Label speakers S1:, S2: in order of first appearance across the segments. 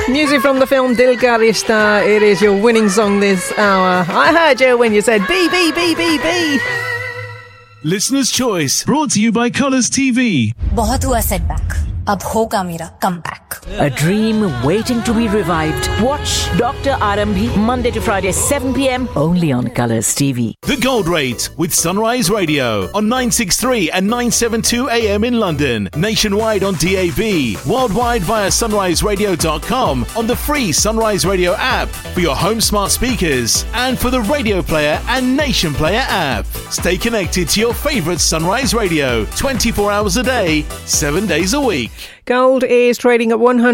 S1: Music from the film Dil Ka Rishta. It is your winning song this hour. I heard you when you said B, B, B, B, B.
S2: Listener's Choice, brought to you by Colours TV.
S3: बहुत हुआ setback. अब होगा मेरा comeback.
S4: A dream waiting to be revived. Watch Dr. Arambhi Monday to Friday 7 p.m. only on Colours TV.
S2: The Gold Rate with Sunrise Radio on 963 and 972 AM in London, nationwide on DAB, worldwide via sunriseradio.com, on the free Sunrise Radio app for your home smart speakers and for the Radio Player and Nation Player app. Stay connected to your favourite Sunrise Radio 24 hours a day, 7 days a week.
S1: Gold is trading at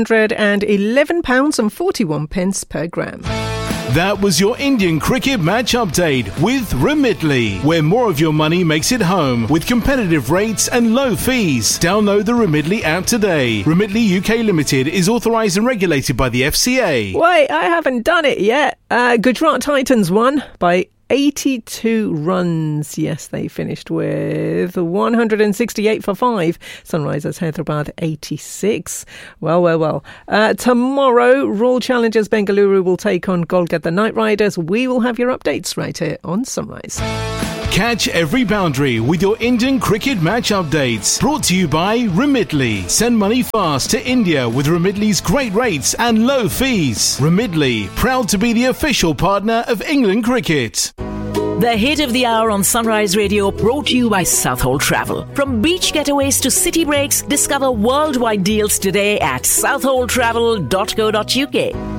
S1: £111.41 per gram.
S2: That was your Indian cricket match update with Remitly, where more of your money makes it home with competitive rates and low fees. Download the Remitly app today. Remitly UK Limited is authorised and regulated by the FCA.
S1: Wait, I haven't done it yet. Gujarat Titans won by 82 runs. Yes, they finished with 168 for 5. Sunrisers Hyderabad 86. Well. Tomorrow, Royal Challengers Bengaluru will take on Kolkata Knight Riders. We will have your updates right here on Sunrise.
S2: Catch every boundary with your Indian cricket match updates. Brought to you by Remitly. Send money fast to India with Remitly's great rates and low fees. Remitly, proud to be the official partner of England Cricket.
S4: The hit of the hour on Sunrise Radio, brought to you by Southhold Travel. From beach getaways to city breaks, discover worldwide deals today at southholdtravel.co.uk.